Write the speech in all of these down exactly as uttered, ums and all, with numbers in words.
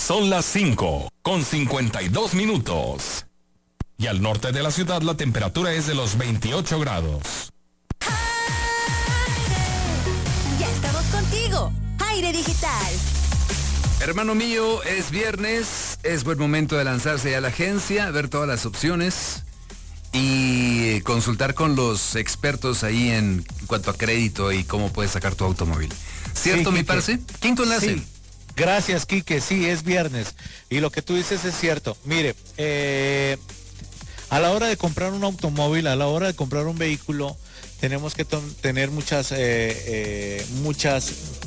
Son las cinco con cincuenta y dos minutos. Y al norte de la ciudad la temperatura es de los veintiocho grados. Ya estamos contigo. Aire Digital. Hermano mío, es viernes, es buen momento de lanzarse a la agencia, ver todas las opciones y consultar con los expertos ahí en cuanto a crédito y cómo puedes sacar tu automóvil. ¿Cierto, sí, mi parce? Quinto enlace. Sí. Gracias, Quique. Sí, es viernes. Y lo que tú dices es cierto. Mire, eh, a la hora de comprar un automóvil, a la hora de comprar un vehículo, tenemos que tener muchas, eh, eh, muchas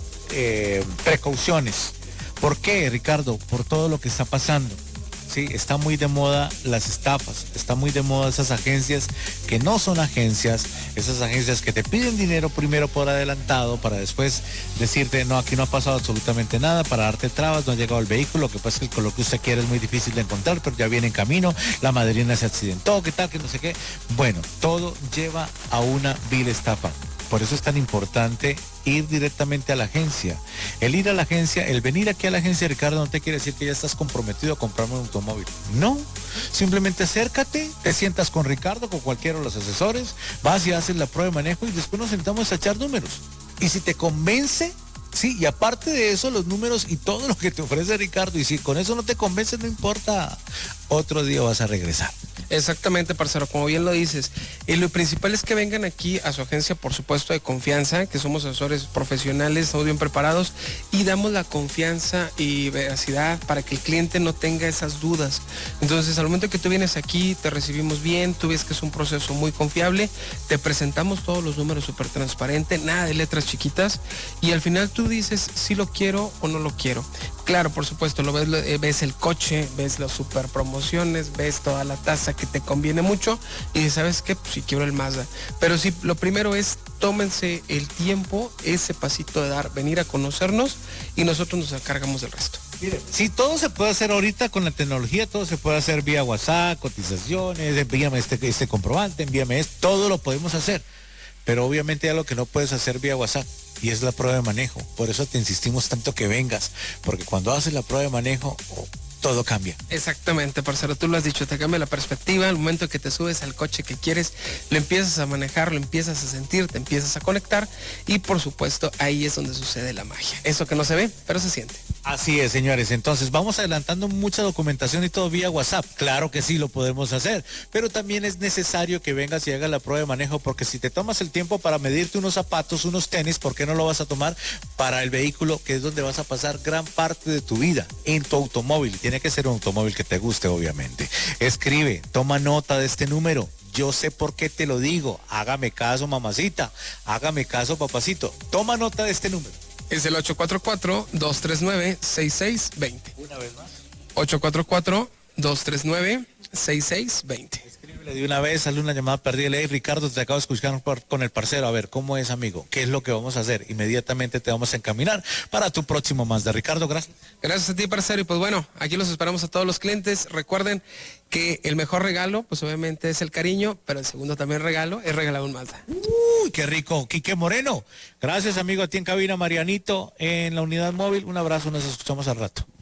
eh, precauciones. ¿Por qué, Ricardo? Por todo lo que está pasando. Sí, está muy de moda las estafas, está muy de moda esas agencias que no son agencias, esas agencias que te piden dinero primero por adelantado para después decirte, no, aquí no ha pasado absolutamente nada, para darte trabas, no ha llegado el vehículo, lo que pasa es que lo que usted quiere es muy difícil de encontrar, pero ya viene en camino, la madrina se accidentó, qué tal, que no sé qué. Bueno, todo lleva a una vil estafa. Por eso es tan importante ir directamente a la agencia. El ir a la agencia, el venir aquí a la agencia, Ricardo, no te quiere decir que ya estás comprometido a comprarme un automóvil. No, simplemente acércate, te sientas con Ricardo, con cualquiera de los asesores, vas y haces la prueba de manejo y después nos sentamos a echar números. Y si te convence, sí, y aparte de eso, los números y todo lo que te ofrece Ricardo, y si con eso no te convence, no importa, otro día vas a regresar. Exactamente, parcero, como bien lo dices. Y lo principal es que vengan aquí a su agencia, por supuesto, de confianza, que somos asesores profesionales, estamos bien preparados y damos la confianza y veracidad para que el cliente no tenga esas dudas. Entonces, al momento que tú vienes aquí, te recibimos bien, tú ves que es un proceso muy confiable, te presentamos todos los números súper transparente, nada de letras chiquitas, y al final tú dices si lo quiero o no lo quiero. Claro, por supuesto, lo ves, ves el coche, ves las super promociones, ves toda la tasa que te conviene mucho y dices, ¿sabes qué? Pues si quiero el Mazda. Pero sí, lo primero es, tómense el tiempo, ese pasito de dar, venir a conocernos y nosotros nos encargamos del resto. Mire, sí, todo se puede hacer ahorita con la tecnología, todo se puede hacer vía WhatsApp, cotizaciones, envíame este, este comprobante, envíame esto, todo lo podemos hacer. Pero obviamente hay algo que no puedes hacer vía WhatsApp y es la prueba de manejo. Por eso te insistimos tanto que vengas, porque cuando haces la prueba de manejo, oh, todo cambia. Exactamente, parcero, tú lo has dicho, te cambia la perspectiva. Al momento que te subes al coche que quieres, lo empiezas a manejar, lo empiezas a sentir, te empiezas a conectar y por supuesto ahí es donde sucede la magia. Eso que no se ve, pero se siente. Así es, señores. Entonces vamos adelantando mucha documentación y todo vía WhatsApp. Claro que sí lo podemos hacer, pero también es necesario que vengas y hagas la prueba de manejo, porque si te tomas el tiempo para medirte unos zapatos, unos tenis, ¿por qué no lo vas a tomar para el vehículo, que es donde vas a pasar gran parte de tu vida, en tu automóvil? Tiene que ser un automóvil que te guste, obviamente. Escribe, toma nota de este número. Yo sé por qué te lo digo. Hágame caso, mamacita. Hágame caso, papacito. Toma nota de este número. Es el ocho cuatro cuatro, dos tres nueve, seis seis dos cero. Una vez más. ocho cuatro cuatro, dos tres nueve, seis seis dos cero. Escríbele de una vez, sale una llamada perdida. Hey, Ricardo, te acabo de escuchar con el parcero. A ver, ¿cómo es, amigo? ¿Qué es lo que vamos a hacer? Inmediatamente te vamos a encaminar para tu próximo Mazda. Ricardo, gracias. Gracias a ti, parcero. Y pues bueno, aquí los esperamos a todos los clientes. Recuerden que el mejor regalo, pues obviamente es el cariño, pero el segundo también regalo es regalar un Mazda. Uy, qué rico. Quique Moreno. Gracias, amigo, a ti en cabina, Marianito, en la unidad móvil. Un abrazo, nos escuchamos al rato.